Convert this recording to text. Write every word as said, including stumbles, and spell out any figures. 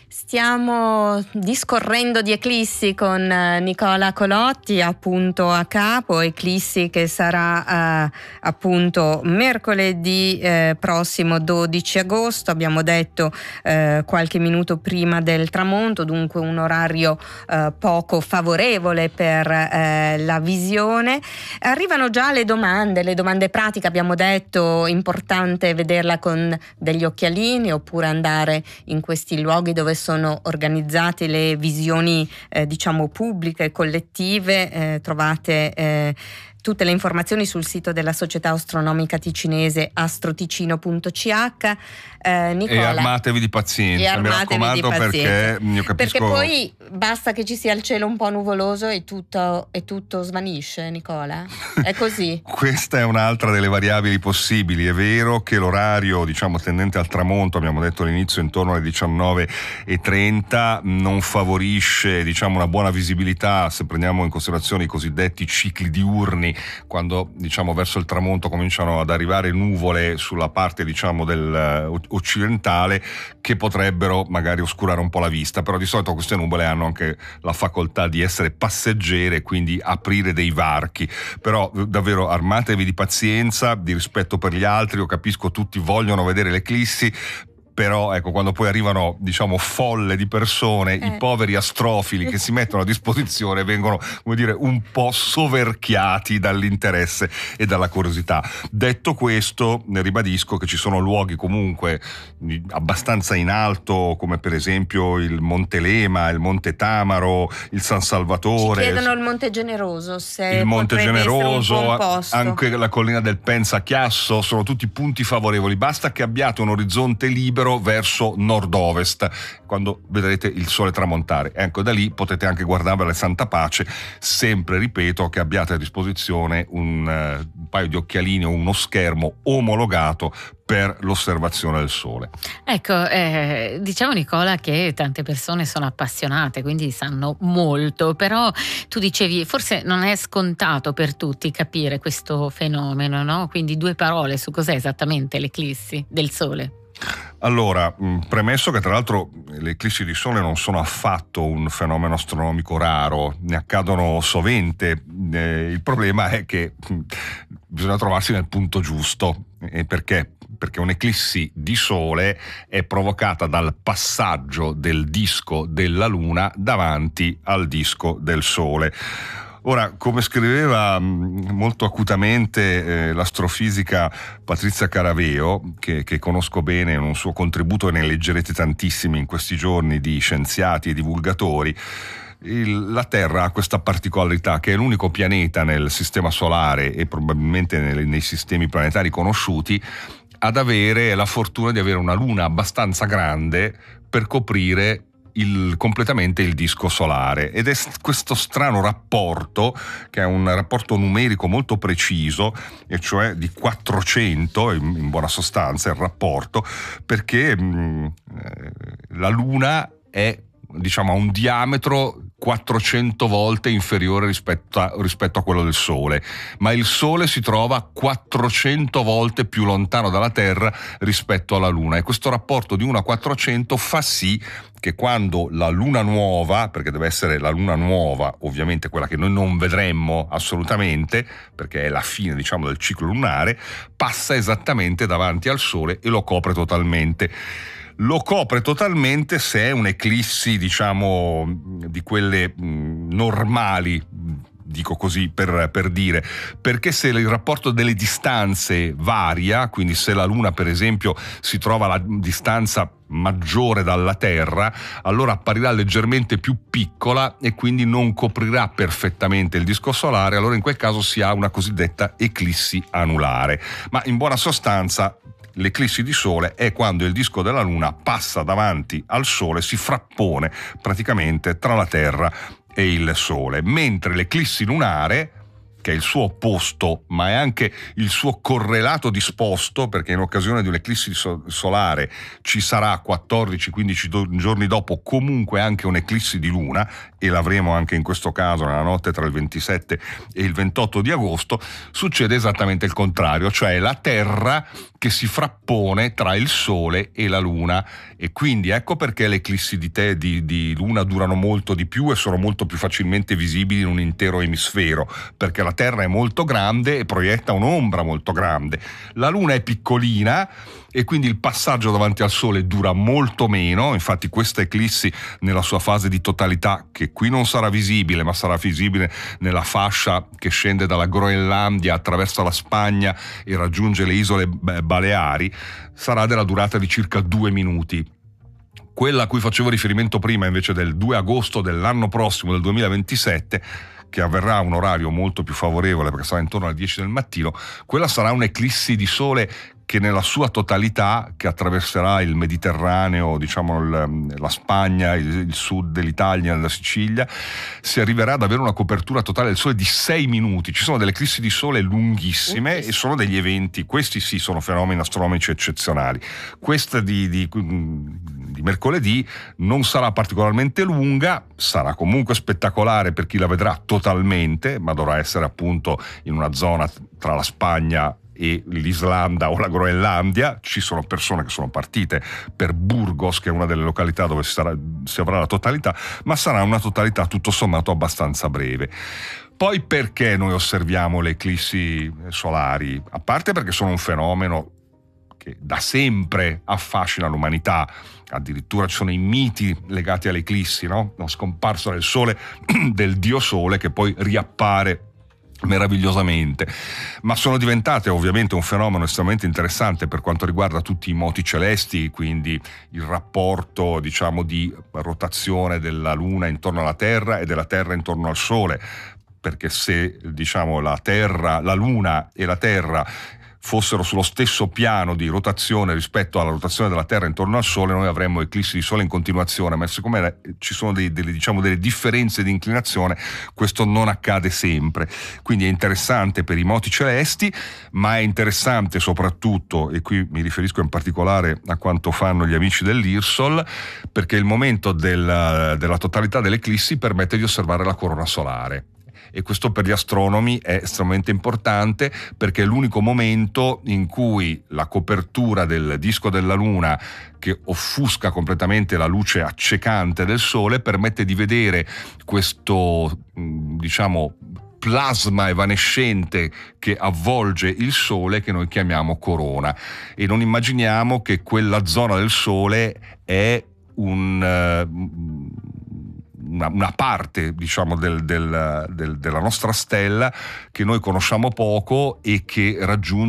Stiamo discorrendo di eclissi con Nicola Colotti, appunto a capo, eclissi che sarà eh, appunto mercoledì eh, prossimo dodici agosto, abbiamo detto eh, qualche minuto prima del tramonto, dunque un orario eh, poco favorevole per eh, la visione. Arrivano già le domande, le domande pratiche, abbiamo detto importante vederla con degli occhialini oppure andare in questi luoghi dove sono organizzate le visioni eh, diciamo pubbliche, collettive. Eh, trovate eh, tutte le informazioni sul sito della Società Astronomica Ticinese astroticino punto c h. Eh, Nicola, e armatevi di pazienza, e armatevi mi raccomando, di pazienza, perché io capisco... perché poi basta che ci sia il cielo un po' nuvoloso e tutto, e tutto svanisce, Nicola, è così. Questa è un'altra delle variabili possibili. È vero che l'orario, diciamo, tendente al tramonto, abbiamo detto all'inizio intorno alle diciannove e trenta, non favorisce, diciamo, una buona visibilità se prendiamo in considerazione i cosiddetti cicli diurni, quando, diciamo, verso il tramonto cominciano ad arrivare nuvole sulla parte, diciamo, del uh, occidentale, che potrebbero magari oscurare un po' la vista, però di solito queste nuvole hanno anche la facoltà di essere passeggere e quindi aprire dei varchi. Però davvero armatevi di pazienza, di rispetto per gli altri. Io capisco, tutti vogliono vedere l'eclissi, però ecco, quando poi arrivano, diciamo, folle di persone, eh. i poveri astrofili che si mettono a disposizione vengono, come dire, un po' soverchiati dall'interesse e dalla curiosità. Detto questo, ribadisco che ci sono luoghi comunque abbastanza in alto, come per esempio il Monte Lema, il Monte Tamaro, il San Salvatore. Ci chiedono il Monte Generoso, se il Monte Generoso, posto. Anche la collina del Pensa Chiasso, sono tutti punti favorevoli. Basta che abbiate un orizzonte libero verso nord-ovest quando vedrete il sole tramontare. Ecco, da lì potete anche guardare la Santa Pace, sempre, ripeto, che abbiate a disposizione un, uh, un paio di occhialini o uno schermo omologato per l'osservazione del sole. Ecco, eh, diciamo, Nicola, che tante persone sono appassionate, quindi sanno molto, però tu dicevi forse non è scontato per tutti capire questo fenomeno, no? Quindi due parole su cos'è esattamente l'eclissi del sole. Allora, premesso che tra l'altro le eclissi di sole non sono affatto un fenomeno astronomico raro, ne accadono sovente, eh, il problema è che bisogna trovarsi nel punto giusto. E perché? Perché un'eclissi di sole è provocata dal passaggio del disco della Luna davanti al disco del Sole. Ora, come scriveva molto acutamente eh, l'astrofisica Patrizia Caraveo, che, che conosco bene, un suo contributo, e ne leggerete tantissimi in questi giorni, di scienziati e divulgatori, il, la Terra ha questa particolarità che è l'unico pianeta nel sistema solare e probabilmente nei, nei sistemi planetari conosciuti ad avere la fortuna di avere una luna abbastanza grande per coprire Il, completamente il disco solare, ed è questo strano rapporto, che è un rapporto numerico molto preciso, e cioè di quattrocento in, in buona sostanza il rapporto, perché mh, la Luna è, diciamo, a un diametro quattrocento volte inferiore rispetto a, rispetto a quello del Sole, ma il Sole si trova quattrocento volte più lontano dalla Terra rispetto alla Luna, e questo rapporto di uno a quattrocento fa sì che quando la luna nuova, perché deve essere la luna nuova, ovviamente quella che noi non vedremmo assolutamente, perché è la fine, diciamo, del ciclo lunare, passa esattamente davanti al Sole e lo copre totalmente. Lo copre totalmente se è un'eclissi, diciamo, di quelle mh, normali, dico così per, per dire, perché se il rapporto delle distanze varia, quindi se la Luna per esempio si trova a distanza maggiore dalla Terra, allora apparirà leggermente più piccola e quindi non coprirà perfettamente il disco solare. Allora in quel caso si ha una cosiddetta eclissi anulare, ma in buona sostanza l'eclissi di sole è quando il disco della Luna passa davanti al Sole, si frappone praticamente tra la Terra e il Sole, mentre l'eclissi lunare che è il suo opposto, ma è anche il suo correlato disposto, perché in occasione di un'eclissi solare ci sarà quattordici quindici giorni dopo comunque anche un'eclissi di luna, e l'avremo anche in questo caso nella notte tra il ventisette e il ventotto di agosto. Succede esattamente il contrario, cioè la Terra che si frappone tra il Sole e la Luna, e quindi ecco perché le eclissi di, te, di, di Luna durano molto di più e sono molto più facilmente visibili in un intero emisfero, perché la Terra è molto grande e proietta un'ombra molto grande. La Luna è piccolina e quindi il passaggio davanti al Sole dura molto meno. Infatti questa eclissi nella sua fase di totalità, che qui non sarà visibile ma sarà visibile nella fascia che scende dalla Groenlandia, attraversa la Spagna e raggiunge le isole Baleari, sarà della durata di circa due minuti. Quella a cui facevo riferimento prima invece del due agosto dell'anno prossimo, del duemilaventisette, che avverrà a un orario molto più favorevole perché sarà intorno alle dieci del mattino, quella sarà un'eclissi di sole che nella sua totalità, che attraverserà il Mediterraneo, diciamo il, la Spagna, il, il sud dell'Italia, la Sicilia, si arriverà ad avere una copertura totale del Sole di sei minuti. Ci sono delle eclissi di Sole lunghissime e sono degli eventi, questi sì sono fenomeni astronomici eccezionali. Questa di, di, di mercoledì non sarà particolarmente lunga, sarà comunque spettacolare per chi la vedrà totalmente, ma dovrà essere appunto in una zona tra la Spagna e l'Islanda o la Groenlandia. Ci sono persone che sono partite per Burgos, che è una delle località dove si, sarà, si avrà la totalità, ma sarà una totalità tutto sommato abbastanza breve. Poi perché noi osserviamo le eclissi solari? A parte perché sono un fenomeno che da sempre affascina l'umanità, addirittura ci sono i miti legati alle eclissi, no? Una scomparsa del sole, del dio sole, che poi riappare meravigliosamente, ma sono diventate ovviamente un fenomeno estremamente interessante per quanto riguarda tutti i moti celesti, quindi il rapporto, diciamo, di rotazione della Luna intorno alla Terra e della Terra intorno al Sole, perché se, diciamo, la Terra, la Luna e la Terra fossero sullo stesso piano di rotazione rispetto alla rotazione della Terra intorno al Sole, noi avremmo eclissi di Sole in continuazione, ma siccome ci sono dei, delle, diciamo, delle differenze di inclinazione, questo non accade sempre. Quindi è interessante per i moti celesti, ma è interessante soprattutto, e qui mi riferisco in particolare a quanto fanno gli amici dell'IRSOL, perché il momento del, della totalità delle eclissi permette di osservare la corona solare. E questo per gli astronomi è estremamente importante, perché è l'unico momento in cui la copertura del disco della Luna, che offusca completamente la luce accecante del Sole, permette di vedere questo, diciamo, plasma evanescente che avvolge il Sole, che noi chiamiamo corona. E non immaginiamo che quella zona del Sole è un... Uh, Una, una parte, diciamo, del, del, del, della nostra stella che noi conosciamo poco e che raggiunge